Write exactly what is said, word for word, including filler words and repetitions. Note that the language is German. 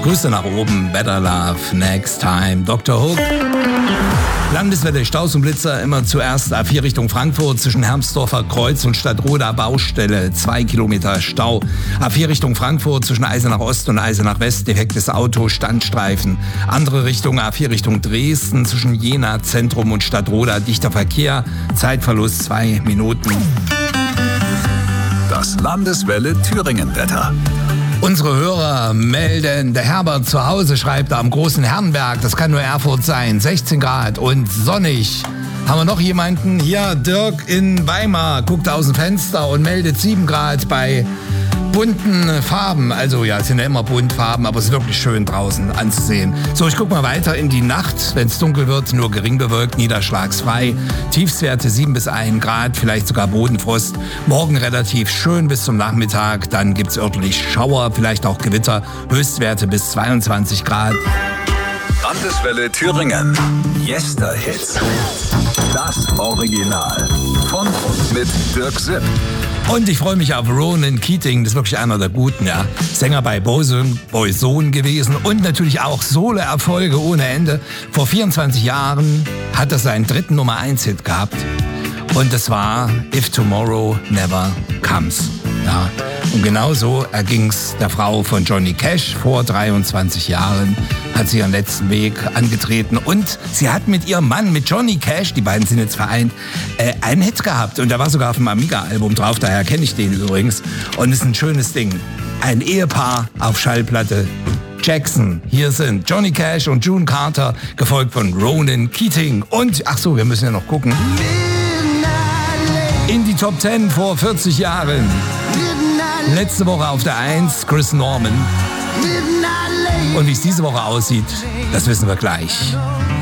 Grüße nach oben, Better Love, Next Time, Doktor Hook. Landeswelle, Staus und Blitzer, immer zuerst A vier Richtung Frankfurt zwischen Hermsdorfer Kreuz und Stadtroda Baustelle, zwei Kilometer Stau. A vier Richtung Frankfurt zwischen Eisenach Ost und Eisenach West, defektes Auto, Standstreifen. Andere Richtung, A vier Richtung Dresden zwischen Jena Zentrum und Stadtroda, dichter Verkehr, Zeitverlust zwei Minuten. Das Landeswelle Thüringen-Wetter. Unsere Hörer melden, der Herbert zu Hause schreibt am großen Herrenberg, das kann nur Erfurt sein, sechzehn Grad und sonnig. Haben wir noch jemanden? Hier, Dirk in Weimar guckt aus dem Fenster und meldet sieben Grad bei bunten Farben. Also ja, es sind ja immer Buntfarben, aber es ist wirklich schön draußen anzusehen. So, ich gucke mal weiter in die Nacht. Wenn es dunkel wird, nur gering bewölkt, niederschlagsfrei. Tiefstwerte sieben bis ein Grad, vielleicht sogar Bodenfrost. Morgen relativ schön bis zum Nachmittag. Dann gibt es örtlich Schauer, vielleicht auch Gewitter. Höchstwerte bis zweiundzwanzig Grad. Landeswelle Thüringen. Yesterhits. Das Original. Von und mit Dirk Sipp. Und ich freue mich auf Ronan Keating, das ist wirklich einer der Guten, ja. Sänger bei Boyzone gewesen und natürlich auch Solo-Erfolge ohne Ende. Vor vierundzwanzig Jahren hat er seinen dritten Nummer eins Hit gehabt und das war If Tomorrow Never Comes. Ja. Und genauso erging's der Frau von Johnny Cash. Vor dreiundzwanzig Jahren hat sie ihren letzten Weg angetreten und sie hat mit ihrem Mann, mit Johnny Cash, die beiden sind jetzt vereint, äh, einen Hit gehabt. Und der war sogar auf dem Amiga-Album drauf, daher kenne ich den übrigens. Und es ist ein schönes Ding. Ein Ehepaar auf Schallplatte. Jackson. Hier sind Johnny Cash und June Carter, gefolgt von Ronan Keating. Und, ach so, wir müssen ja noch gucken. In die Top zehn vor vierzig Jahren. Letzte Woche auf der eins, Chris Norman. Und wie es diese Woche aussieht, das wissen wir gleich.